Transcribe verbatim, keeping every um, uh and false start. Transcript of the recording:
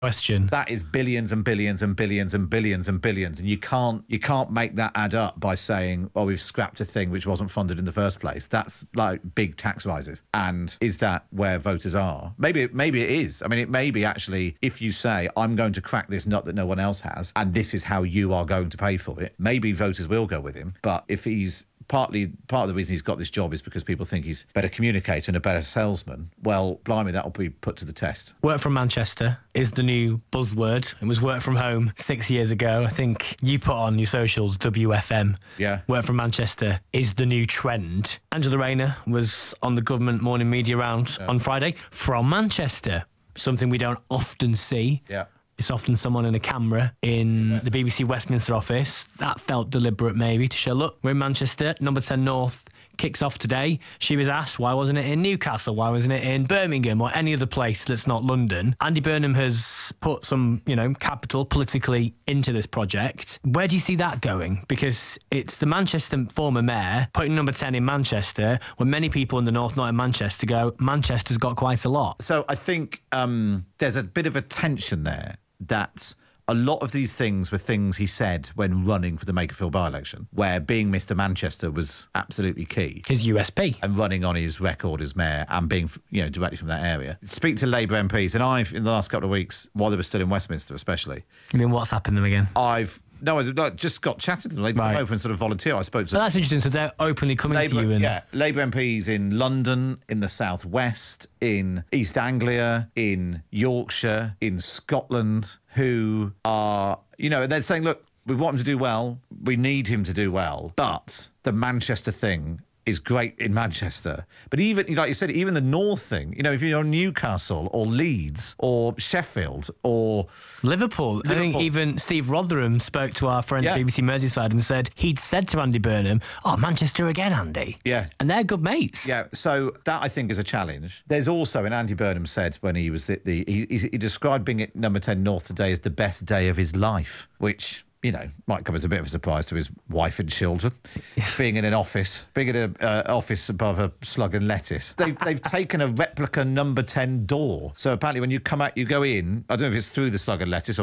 question. That is billions and billions and billions and billions and billions, and you can't you can't make that add up by saying, "Oh, we've scrapped a thing which wasn't funded in the first place." That's like big tax rises. And is that where voters are? Maybe maybe it is. I mean, it may be actually if you say, "I'm going to crack this nut that no one else has, and this is how you are going to pay for it." Maybe voters will go with him. But if he's Partly, part of the reason he's got this job is because people think he's a better communicator and a better salesman. Well, blimey, that'll be put to the test. Work from Manchester is the new buzzword. It was work from home six years ago. I think you put on your socials, W F M. Yeah. Work from Manchester is the new trend. Angela Rayner was on the government morning media round yeah. on Friday from Manchester, something we don't often see. Yeah. It's often someone in a camera in the B B C Westminster office. That felt deliberate, maybe, to show, look, we're in Manchester. Number ten North kicks off today. She was asked, why wasn't it in Newcastle? Why wasn't it in Birmingham or any other place that's not London? Andy Burnham has put some, you know, capital politically into this project. Where do you see that going? Because it's the Manchester former mayor putting number ten in Manchester, when many people in the North, not in Manchester, go, Manchester's got quite a lot. So I think um, there's a bit of a tension there. That a lot of these things were things he said when running for the Makerfield by-election, where being Mister Manchester was absolutely key. His U S P. And running on his record as mayor and being, you know, directly from that area. Speak to Labour M Ps, and I've, in the last couple of weeks, while they were still in Westminster especially... You mean what's happened them again? I've... No, I just got chatted to them. They right. come over and sort of volunteer. I spoke to so that's interesting. So they're openly coming Labour, to you. And... Yeah, Labour M Ps in London, in the South West, in East Anglia, in Yorkshire, in Scotland, who are, you know, they're saying, look, we want him to do well. We need him to do well. But the Manchester thing is great in Manchester. But even, like you said, even the North thing, you know, if you're Newcastle or Leeds or Sheffield or... Liverpool. Liverpool. I think even Steve Rotherham spoke to our friend yeah. at B B C Merseyside and said he'd said to Andy Burnham, oh, Manchester again, Andy. Yeah. And they're good mates. Yeah, so that I think is a challenge. There's also, and Andy Burnham said when he was at the... He, he described being at number ten North today as the best day of his life, which... you know, might come as a bit of a surprise to his wife and children. Being in an office, being in an uh, office above a slug and lettuce. They've, they've taken a replica number ten door. So apparently when you come out, you go in, I don't know if it's through the slug and lettuce or